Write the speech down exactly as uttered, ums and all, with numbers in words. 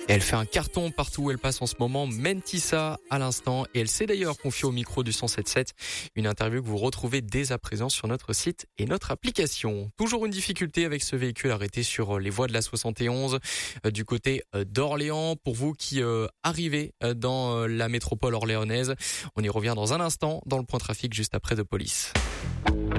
Et elle fait un carton partout où elle passe en ce moment. Mentissa à l'instant. Et elle s'est d'ailleurs confiée au micro du cent sept sept. Une interview que vous retrouvez dès à présent sur notre site et notre application. Toujours une difficulté avec ce véhicule arrêté sur les voies de la soixante et onze euh, du côté euh, d'Orléans. Pour vous qui euh, arrivez euh, dans euh, la métropole orléanaise, on y revient dans un instant dans le point trafic juste après de police.